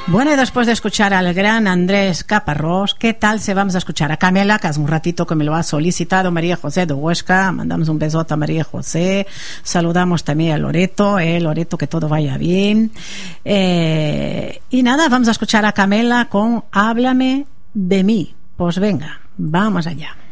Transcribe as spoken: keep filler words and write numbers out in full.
Bueno, y después de escuchar al gran Andrés Caparrós, ¿qué tal si vamos a escuchar a Camela, que hace un ratito que me lo ha solicitado María José de Huesca? Mandamos un besote a María José, saludamos también a Loreto, eh, Loreto, que todo vaya bien. Eh, y nada, vamos a escuchar a Camela con Háblame de mí. Pues venga, vamos allá.